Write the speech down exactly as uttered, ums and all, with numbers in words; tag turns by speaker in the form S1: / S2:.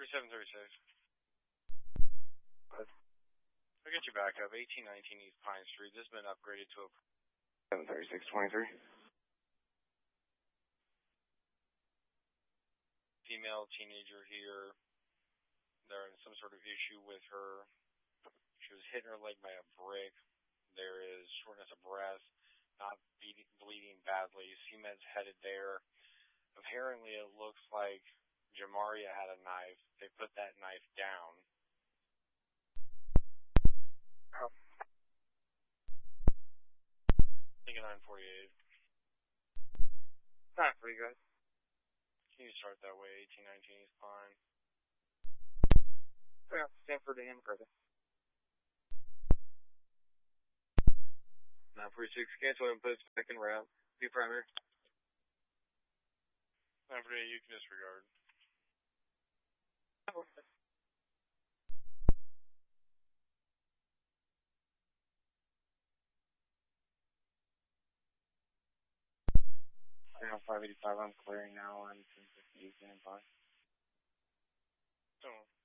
S1: forty-seven thirty-six. I'll get you back up. eighteen nineteen East Pine Street. This has been upgraded to a
S2: seven thirty-six twenty-three.
S1: Female teenager here. They're in some sort of issue with her. She was hitting her leg by a brick. There is shortness of breath, not bleeding, bleeding badly. C M E D's headed there. Apparently, it looks like Jamaria had a knife. They put that knife down.
S2: Oh.
S1: Take a nine forty-eight.
S2: Time for you guys.
S1: Can you start that way? eighteen nineteen East Pine.
S2: Yeah, Stanford and McCarthy. nine forty-six, cancel input, second route. Be primary.
S1: nine forty-eight, you can disregard.
S2: Oh. five eighty-five, I'm clearing now on ten fifty East and five.
S1: Don't.